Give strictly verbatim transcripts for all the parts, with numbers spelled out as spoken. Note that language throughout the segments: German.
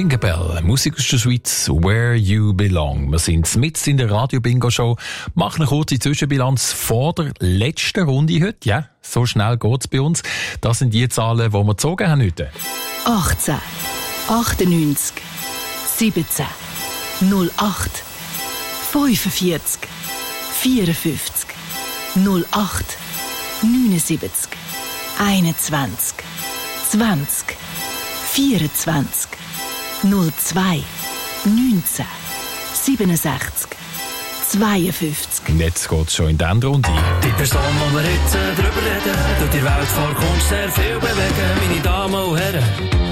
Tinkerbell, Musik aus der Schweiz, Where You Belong. Wir sind mitten in der Radio-Bingo-Show. Machen eine kurze Zwischenbilanz vor der letzten Runde heute. Ja, so schnell geht's bei uns. Das sind die Zahlen, die wir gezogen haben heute. achtzehn, achtundneunzig, siebzehn, null acht, fünfundvierzig, vierundfünfzig, null acht, neunundsiebzig, einundzwanzig, zwanzig, vierundzwanzig, null zwei, neunzehn, siebenundsechzig, zweiundfünfzig. Und jetzt geht's schon in die Endrunde. Die Person, die wir jetzt äh, drüber reden, tut die Welt vor Kunst sehr viel bewegen. Meine Damen und Herren,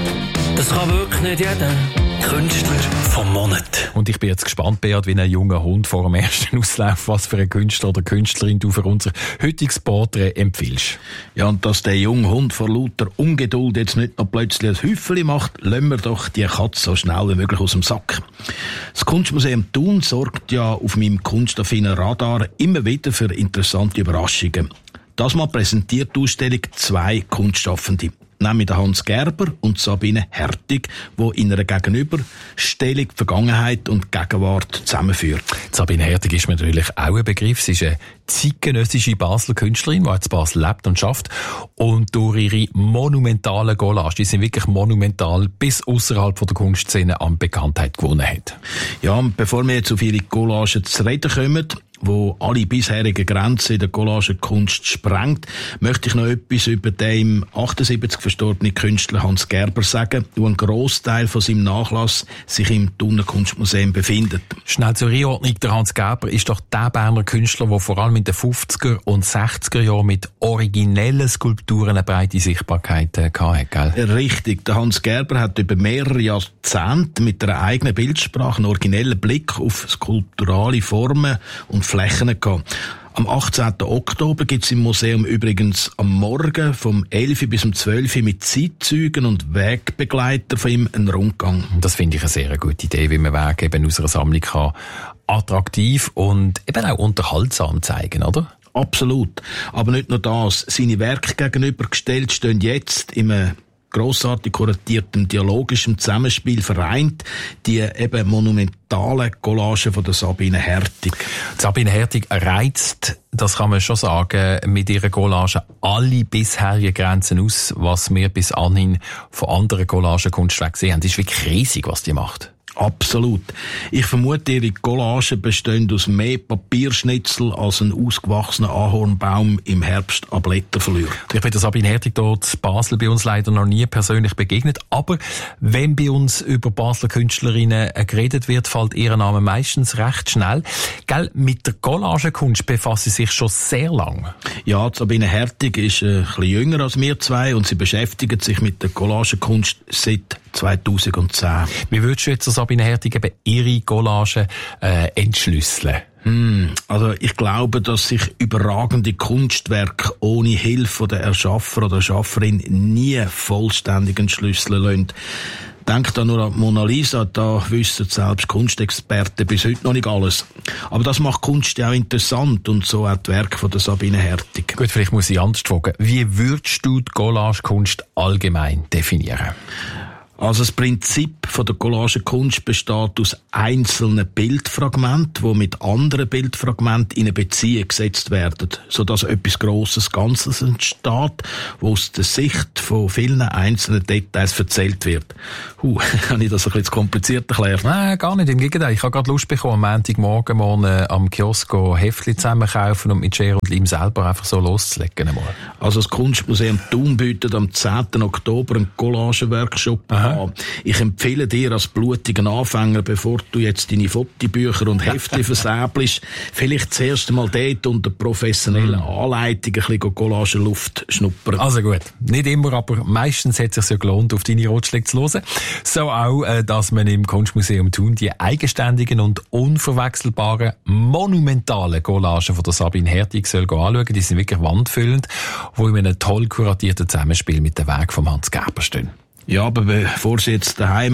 das kann wirklich nicht jeder. Künstler vom Monat. Und ich bin jetzt gespannt, Beat, wie ein junger Hund vor dem ersten Auslauf, was für einen Künstler oder Künstlerin du für unser heutiges Porträt empfiehlst. Ja, und dass der junge Hund vor lauter Ungeduld jetzt nicht noch plötzlich ein Häufchen macht, lassen wir doch die Katze so schnell wie möglich aus dem Sack. Das Kunstmuseum Thun sorgt ja auf meinem kunstaffinen Radar immer wieder für interessante Überraschungen. Das Mal präsentiert die Ausstellung zwei Kunstschaffende. Nämlich Hans Gerber und Sabine Hertig, die in einer Gegenüberstellung die Vergangenheit und die Gegenwart zusammenführt. Sabine Hertig ist mir natürlich auch ein Begriff. Sie ist eine zeitgenössische Basler Künstlerin, die in Basel lebt und schafft. Und durch ihre monumentalen Collagen, die sind wirklich monumental, bis außerhalb der Kunstszene an Bekanntheit gewonnen hat. Ja, und bevor wir jetzt auf ihre Collagen zu reden kommen, wo alle bisherigen Grenzen in der Collagenkunst sprengt, möchte ich noch etwas über den im achtundsiebzig verstorbenen Künstler Hans Gerber sagen, wo ein Grossteil von seinem Nachlass sich im Thuner Kunstmuseum befindet. Schnell zur Einordnung, der Hans Gerber ist doch der Berner Künstler, der vor allem in den fünfziger und sechziger Jahren mit originellen Skulpturen eine breite Sichtbarkeit äh, hatte, gell? Richtig, der Hans Gerber hat über mehrere Jahrzehnte mit einer eigenen Bildsprache einen originellen Blick auf skulpturale Formen und Flächen gehabt. Am achtzehnten Oktober gibt es im Museum übrigens am Morgen vom elf bis um zwölf mit Zeitzeugen und Wegbegleiter von ihm einen Rundgang. Das finde ich eine sehr gute Idee, wie man Wege eben aus einer Sammlung kann attraktiv und eben auch unterhaltsam zeigen, oder? Absolut. Aber nicht nur das. Seine Werke gegenübergestellt stehen jetzt im grossartig kuratiertem dialogischem Zusammenspiel vereint, die eben monumentalen Collagen von der Sabine Hertig. Sabine Hertig reizt, das kann man schon sagen, mit ihrer Collage alle bisherigen Grenzen aus, was wir bis anhin von anderen Collagenkunstwerken gesehen haben. Das ist wirklich riesig, was die macht. Absolut. Ich vermute, ihre Collagen bestehen aus mehr Papierschnitzel als ein ausgewachsener Ahornbaum im Herbst an Blätter verliert. Ich bin der Sabine Hertig dort in Basel bei uns leider noch nie persönlich begegnet, aber wenn bei uns über Basler Künstlerinnen geredet wird, fällt ihr Name meistens recht schnell. Gell, mit der Collagenkunst befasst sie sich schon sehr lang. Ja, Sabine Hertig ist ein bisschen jünger als wir zwei und sie beschäftigt sich mit der Collagenkunst seit zweitausendzehn. Wie würdest du jetzt Sabine Hertig eben ihre Collagen äh, entschlüsseln? Hm, also ich glaube, dass sich überragende Kunstwerke ohne Hilfe der Erschaffer oder Erschafferin nie vollständig entschlüsseln lassen. Denkt da nur an Mona Lisa, da wissen selbst Kunstexperten bis heute noch nicht alles. Aber das macht Kunst ja auch interessant und so auch die Werke von der Sabine Hertig. Gut, vielleicht muss ich anders fragen. Wie würdest du die Collagekunst allgemein definieren? Also das Prinzip von der Collagenkunst besteht aus einzelnen Bildfragmenten, die mit anderen Bildfragmenten in eine Beziehung gesetzt werden, sodass etwas Grosses Ganzes entsteht, wo aus der Sicht von vielen einzelnen Details erzählt wird. Huh, habe ich das ein bisschen zu kompliziert erklärt? Nein, gar nicht. Im Gegenteil. Ich habe gerade Lust bekommen, am Montagmorgen morgen am Kiosk Heftchen zusammenkaufen und mit Schere und Leim selber einfach so loszulegen. Einmal. Also das Kunstmuseum Thun bietet am zehnten Oktober einen Collagenworkshop an. Ich empfehle dir als blutigen Anfänger, bevor du jetzt deine Fotobücher und Heftchen versäbelst, vielleicht zuerst einmal dort unter professionellen Anleitung ein bisschen Collagenluft schnuppern. Also gut, nicht immer, aber meistens hat es sich ja gelohnt, auf deine Ratschläge zu hören. So auch, dass man im Kunstmuseum Thun die eigenständigen und unverwechselbaren, monumentalen Collagen von der Sabine Hertig soll anschauen. Die sind wirklich wandfüllend, die in einem toll kuratierten Zusammenspiel mit dem Werk von Hans Gerber stehen. Ja, aber bevor Sie jetzt daheim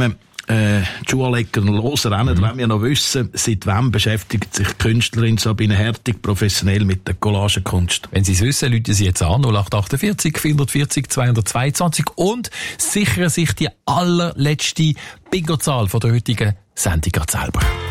äh, die Schuhlecker losrennen, mhm. wenn wir noch wissen, seit wann beschäftigt sich die Künstlerin Sabine Hertig professionell mit der Collagenkunst. Wenn Sie es wissen, rufen Sie jetzt an null acht vierundachtzig vierhundertvierzig zweihundertzweiundzwanzig und sichern sich die allerletzte Bingo-Zahl von der heutigen Sendung selber.